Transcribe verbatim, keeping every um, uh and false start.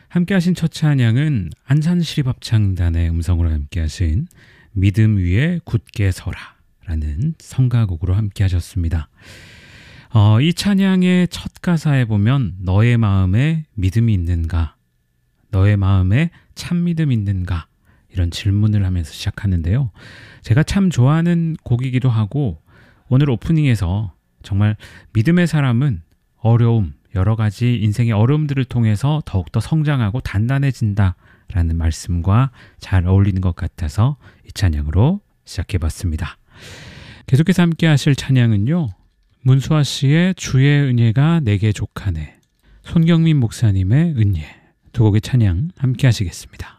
함께 하신 첫 찬양은 안산시립합창단의 음성으로 함께 하신 믿음 위에 굳게 서라 라는 성가곡으로 함께 하셨습니다. 어, 이 찬양의 첫 가사에 보면 너의 마음에 믿음이 있는가? 너의 마음에 참 믿음이 있는가? 이런 질문을 하면서 시작하는데요. 제가 참 좋아하는 곡이기도 하고 오늘 오프닝에서 정말 믿음의 사람은 어려움, 여러 가지 인생의 어려움들을 통해서 더욱더 성장하고 단단해진다라는 말씀과 잘 어울리는 것 같아서 이 찬양으로 시작해봤습니다. 계속해서 함께 하실 찬양은요. 문수아 씨의 주의 은혜가 내게 족하네, 손경민 목사님의 은혜, 두 곡의 찬양 함께 하시겠습니다.